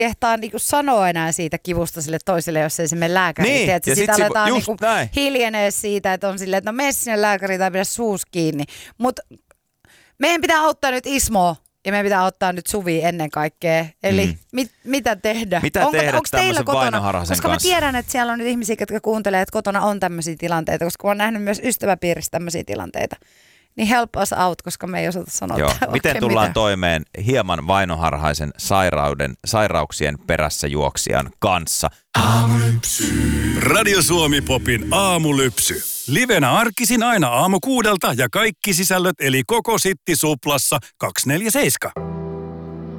kehtaa niinku sanoa enää siitä kivusta sille toiselle, jos ei se mene lääkäriin. Niin, Tiedätkö, ja sitä sit aletaan just niinku näin. hiljenee siitä, että on silleen, että no mene sinne lääkäriin tai pidä suus kiinni. Mutta meidän pitää auttaa nyt Ismoa ja meidän pitää auttaa nyt Suvi ennen kaikkea. Eli mitä tehdä? Mitä tehdä onko teillä tämmöisen kotona? vainoharhaisen Koska kanssa? mä tiedän, että siellä on nyt ihmisiä, jotka kuuntelee, että kotona on tämmöisiä tilanteita, koska mä oon nähnyt myös ystäväpiirissä tämmöisiä tilanteita. Niin help us out, koska me ei osata sanoa. Joo. Miten tullaan mitään. toimeen hieman vainoharhaisen sairauksien perässä juoksijan kanssa? Radio Suomi Popin aamulypsy. Livenä arkisin aina aamu 6 ja kaikki sisällöt eli koko Sitti Suplassa 247.